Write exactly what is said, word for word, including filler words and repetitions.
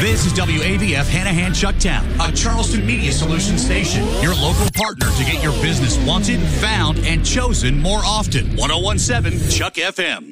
This is W A V F Hanahan Chucktown, a Charleston Media Solutions station. Your local partner to get your business wanted, found, and chosen more often. ten seventeen Chuck F M.